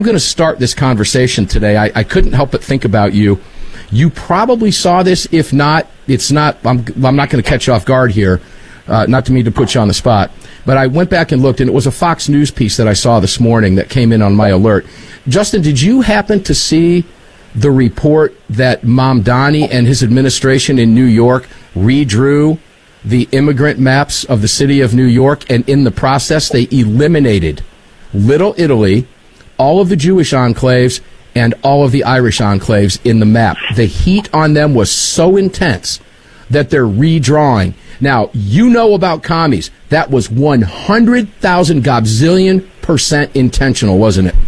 going to start this conversation today. I couldn't help but think about you. You probably saw this. If not, it's not. I'm not going to catch you off guard here. Not to mean to put you on the spot, but I went back and looked, and it was a Fox News piece that I saw this morning that came in on my alert. Justin, did you happen to see the report that Mamdani and his administration in New York redrew the immigrant maps of the city of New York, and in the process they eliminated Little Italy, all of the Jewish enclaves, and all of the Irish enclaves in the map? The heat on them was so intense that they're redrawing. Now, you know about commies. That was 100,000 gazillion% intentional, wasn't it?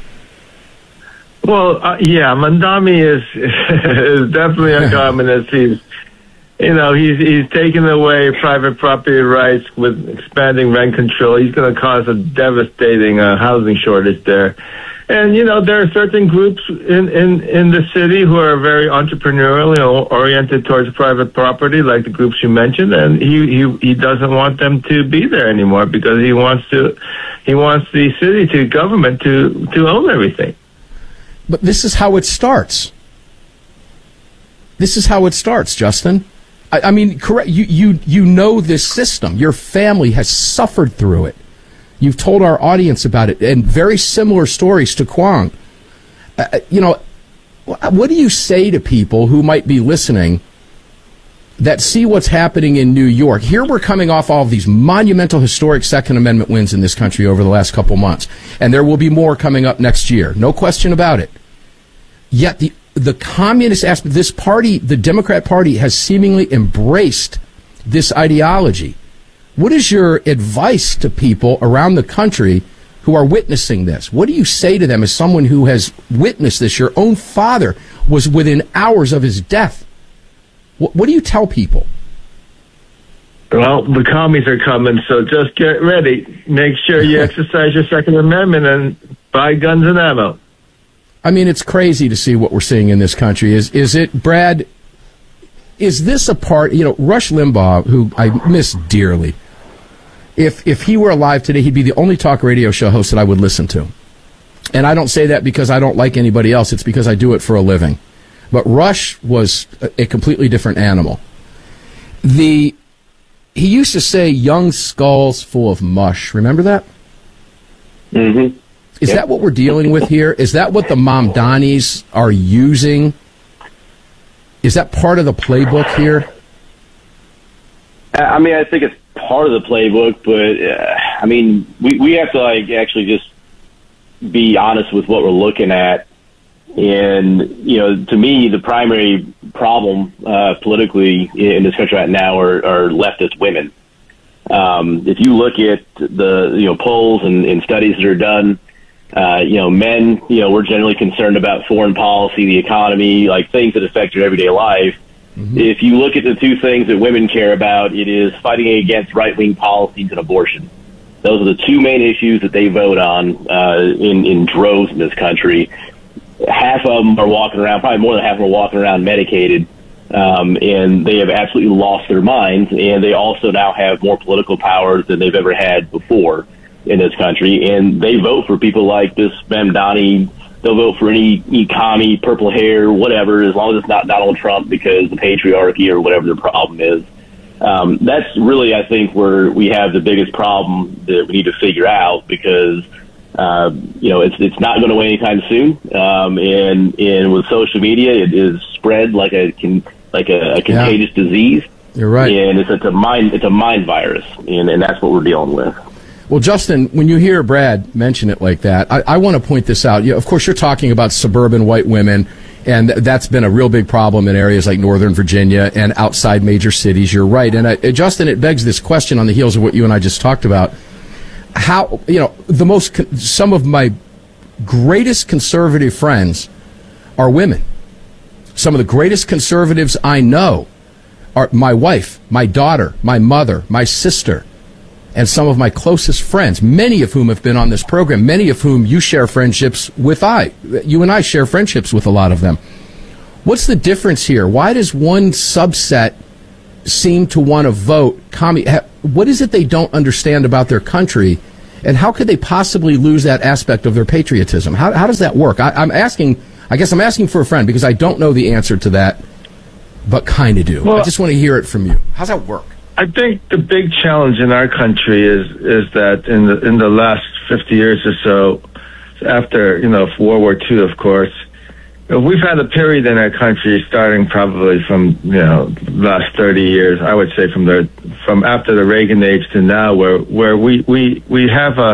Well, yeah, Mamdani is definitely a communist. He's taking away private property rights with expanding rent control. He's going to cause a devastating housing shortage there. And, there are certain groups in the city who are very entrepreneurial, oriented towards private property, like the groups you mentioned, and he doesn't want them to be there anymore because he wants the government to own everything. But this is how it starts. This is how it starts, Justin. I mean, correct. You know this system. Your family has suffered through it. You've told our audience about it, and very similar stories to Kwong. What do you say to people who might be listening that see what's happening in New York? Here we're coming off all of these monumental, historic Second Amendment wins in this country over the last couple months, and there will be more coming up next year. No question about it. Yet the communist aspect, this party, the Democrat Party, has seemingly embraced this ideology. What is your advice to people around the country who are witnessing this? What do you say to them as someone who has witnessed this? Your own father was within hours of his death. What do you tell people? Well, the commies are coming, so just get ready. Make sure you exercise your Second Amendment and buy guns and ammo. I mean, it's crazy to see what we're seeing in this country. Is it, Brad, is this a part, Rush Limbaugh, who I miss dearly, if he were alive today, he'd be the only talk radio show host that I would listen to. And I don't say that because I don't like anybody else. It's because I do it for a living. But Rush was a completely different animal. He used to say, young skulls full of mush. Remember that? Mm-hmm. Is that what we're dealing with here? Is that what the Mamdanis are using? Is that part of the playbook here? I mean, I think it's part of the playbook, but we have to actually just be honest with what we're looking at. And to me, the primary problem politically in this country right now are leftist women. If you look at the polls and studies that are done, men, we're generally concerned about foreign policy, the economy, like things that affect your everyday life. Mm-hmm. If you look at the two things that women care about, it is fighting against right-wing policies and abortion. Those are the two main issues that they vote on in droves in this country. Half of them are walking around, probably more than half of them are walking around medicated, and they have absolutely lost their minds, and they also now have more political power than they've ever had before in this country, and they vote for people like this Mamdani. They'll vote for any commie, purple hair, whatever, as long as it's not Donald Trump because the patriarchy or whatever their problem is. That's really, I think, where we have the biggest problem that we need to figure out because, it's not going away anytime soon. And with social media, it is spread like a contagious disease. You're right. And it's a mind virus, and that's what we're dealing with. Well, Justin, when you hear Brad mention it like that, I want to point this out. Of course, you're talking about suburban white women, and that's been a real big problem in areas like Northern Virginia and outside major cities. You're right. And, Justin, it begs this question on the heels of what you and I just talked about. How, some of my greatest conservative friends are women. Some of the greatest conservatives I know are my wife, my daughter, my mother, my sister, and some of my closest friends, many of whom have been on this program, many of whom you share friendships with. You and I share friendships with a lot of them. What's the difference here? Why does one subset seem to want to vote? What is it they don't understand about their country And how could they possibly lose that aspect of their patriotism? How does that work? I guess I'm asking for a friend because I don't know the answer to that, but kind of do. Well, I just want to hear it from you. How's that work? I think the big challenge in our country is that in the last 50 years or so, after World War II, of course, we've had a period in our country starting probably from last 30 years. I would say from after the Reagan age to now, where we've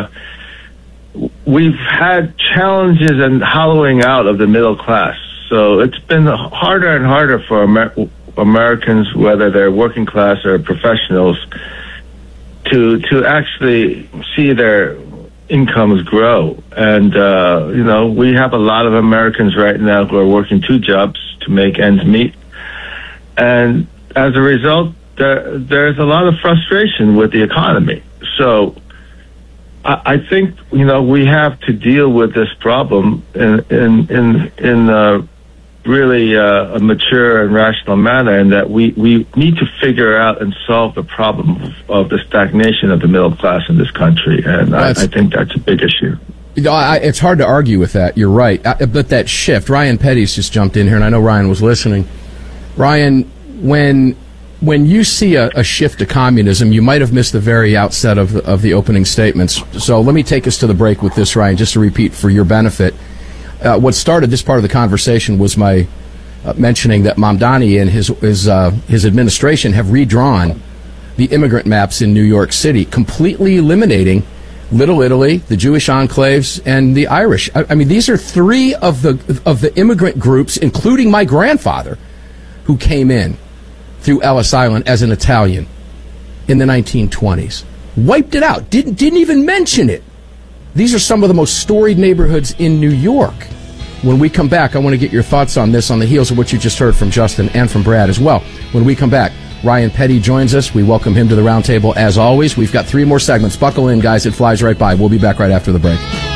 had challenges and hollowing out of the middle class. So it's been harder and harder for Americans, whether they're working class or professionals, to actually see their incomes grow. And we have a lot of Americans right now who are working 2 jobs to make ends meet, and as a result, there's a lot of frustration with the economy. So I think we have to deal with this problem in really a mature and rational manner, and that we need to figure out and solve the problem of the stagnation of the middle class in this country. And I think that's a big issue. It's hard to argue with that. You're right. But that shift, Ryan Petty's just jumped in here, and I know Ryan was listening. Ryan, when you see a shift to communism, you might have missed the very outset of the opening statements. So let me take us to the break with this, Ryan, just to repeat for your benefit. What started this part of the conversation was my mentioning that Mamdani and his administration have redrawn the immigrant maps in New York City, completely eliminating Little Italy, the Jewish enclaves, and the Irish. I mean, these are 3 of the immigrant groups, including my grandfather, who came in through Ellis Island as an Italian in the 1920s. Wiped it out. Didn't even mention it. These are some of the most storied neighborhoods in New York. When we come back, I want to get your thoughts on this on the heels of what you just heard from Justin and from Brad as well. When we come back, Ryan Petty joins us. We welcome him to the roundtable as always. We've got 3 more segments. Buckle in, guys. It flies right by. We'll be back right after the break.